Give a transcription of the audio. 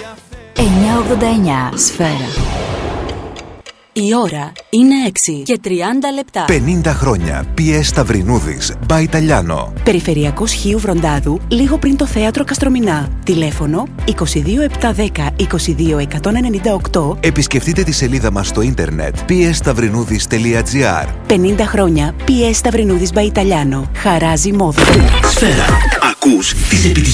989 Σφαίρα. Η ώρα είναι 6 και 30 λεπτά. 50 χρόνια. PS Σταυρινούδης, by Italiano. Περιφερειακός Χίου Βροντάδου, λίγο πριν το θέατρο Καστρομηνά. Τηλέφωνο 22710 22198. Επισκεφτείτε τη σελίδα μας στο ίντερνετ psstαυρινούδης.gr. 50 χρόνια PS Σταυρινούδης by Italiano. Χαράζει μόδα. Σφαίρα. Ακούς τις επιτυχίες.